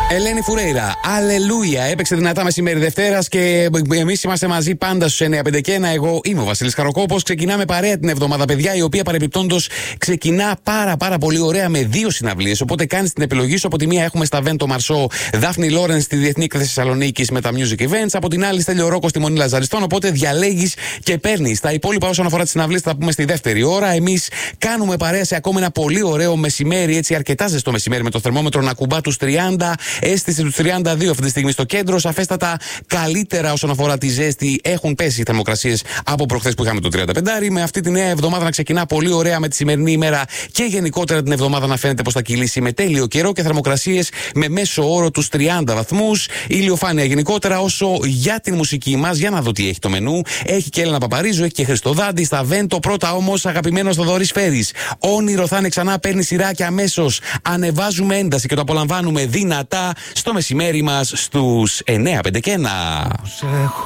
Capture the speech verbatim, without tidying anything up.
Ελένη Φουρέιρα, Αλληλούια. Έπαιξε δυνατά μεσημέρι Δευτέρα και εμείς είμαστε μαζί πάντα στους εννιά πέντε και ένα. Εγώ είμαι ο Βασίλης Καροκόπος. Ξεκινάμε παρέα την εβδομάδα, παιδιά, η οποία παρεμπιπτόντως ξεκινά πάρα πάρα πολύ ωραία με δύο συναυλίες. Οπότε κάνεις την επιλογή σου. Από τη μία έχουμε στα Βέντο Μαρσό Δάφνη Λόρενς στη Διεθνή Έκθεση Θεσσαλονίκης με τα Music Events. Από την άλλη Στέλιο Ρόκο στη Μονή Λαζαριστών. Οπότε διαλέγεις και παίρνεις. Τα υπόλοιπα όσον αφορά τις συναυλίες θα πούμε στη δεύτερη ώρα. Εμείς κάνουμε παρέα σε ακόμα ένα πολύ ωραίο μεσημέρι, έτσι αρκετά ζεστό μεσημέρι με το θερμόμετρο να κουμπά τους τριάντα. Αίσθηση του τριάντα δύο αυτή τη στιγμή στο κέντρο. Σαφέστατα καλύτερα όσον αφορά τη ζέστη. Έχουν πέσει οι θερμοκρασίες από προχθές που είχαμε το τριάντα πέντε. Με αυτή τη νέα εβδομάδα να ξεκινά πολύ ωραία με τη σημερινή ημέρα και γενικότερα την εβδομάδα να φαίνεται πως θα κυλήσει με τέλειο καιρό και θερμοκρασίες με μέσο όρο τους τριάντα βαθμούς. Ηλιοφάνεια γενικότερα. Όσο για την μουσική μας, για να δω τι έχει το μενού. Έχει και Έλενα Παπαρίζου, έχει και Χριστοδάντη στα Βέντο. Πρώτα όμως αγαπημένος Θοδωρής Φέρης. Όνειρο θα είναι ξανά, παίρνει σειρά και αμέσως ανεβάζουμε ένταση και το απολαμβάνουμε δυνατά στο μεσημέρι μας στους εννιά πέντε και ένα. Σε έχω